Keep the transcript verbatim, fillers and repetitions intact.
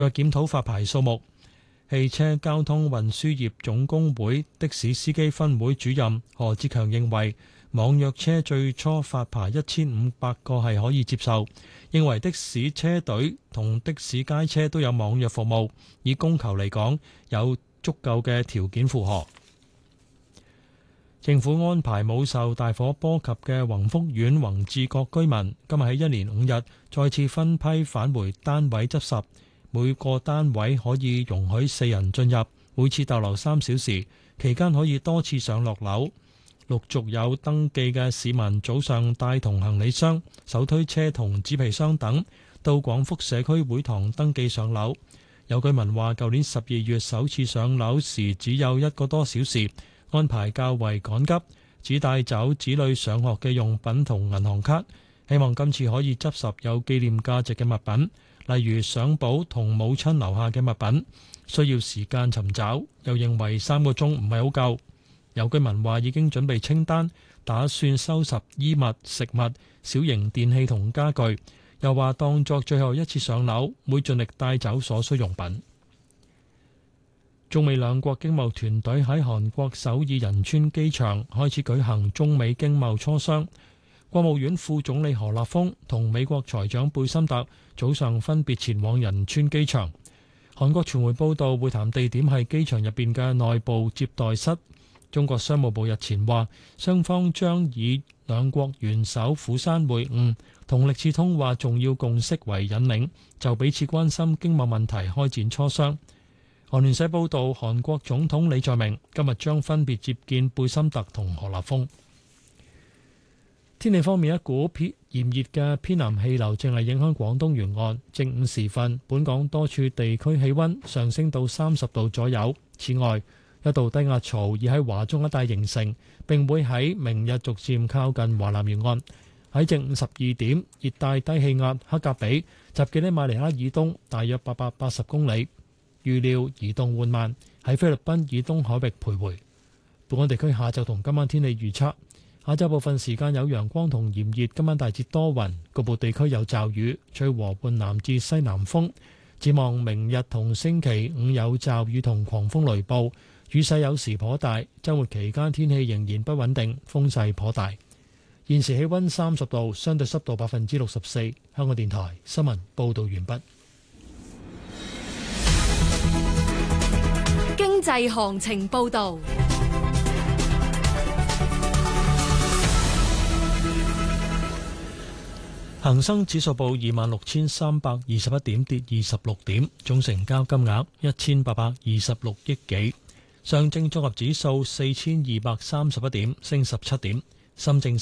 檢討發牌數目。汽車交通運輸業總工會的士司機分會主任何志強認為，網約車最初發牌一千五百個係可以接受，認為的士車隊同的士街車都有網約服務，以供求嚟講有足夠嘅條件符合。政府安排冇受大火波及嘅宏福苑宏志閣居民，今日喺一連五日再次分批返回單位執拾。每個單位可以容許四人進入，每次逗留三小時，期間可以多次上落樓。陸續有登記嘅市民早上帶同行李箱、手推車同紙皮箱等到廣福社區會堂登記上樓。有居民話，舊年十二月首次上樓時只有一個多小時，安排較為趕急，只帶走子女上學嘅用品同銀行卡，希望今次可以執拾有紀念價值嘅物品。例如相簿同母親留下嘅物品，需要時間尋找，又認為三個鐘唔係好夠。有居民話已經準備清單，打算收拾衣物、食物、小型電器同家具，又話當作最後一次上樓，會盡力帶走所需用品。中美兩國經貿團隊喺韓國首爾仁川機場開始舉行中美經貿磋商。國務院副總理何立峰同美國財長貝森特早上分別前往仁川機場。韓國傳媒報道，會談地點係機場入邊嘅內部接待室。中國商務部日前話，雙方將以兩國元首釜山會晤同歷次通話重要共識為引領，就彼此關心經貿問題開展磋商。韓聯社報道，韓國總統李在明今日將分別接見貝森特同何立峰。天氣方面，一股偏炎熱嘅偏南氣流正係影響廣東沿岸。正午時分，本港多處地區氣溫上升到三十度左右。此外，一道低壓槽已喺華中一帶形成，並會喺明日逐漸靠近華南沿岸。喺正午十二點，熱帶低氣壓克格比集結喺馬尼拉以東大約八百八十公里，預料移動緩慢，喺菲律賓以東海域徘徊。本港地區下晝同今晚天氣預測。下晝部分時間有陽光同炎熱，今晚大致多雲，局部地區有驟雨，吹和緩南至西南風。展望明日同星期五有驟雨同狂風雷暴，雨勢有時頗大。週末期間天氣仍然不穩定，風勢頗大。現時氣溫三十度，相對濕度百分之六十四。香港電台新聞報道完畢。 經濟行情報道。 恒生指數報二萬六千三百二十一點，跌二十六點，總成交金額一千八百二十六億幾。上證綜合指數四千二百三十一點，升十七點。深證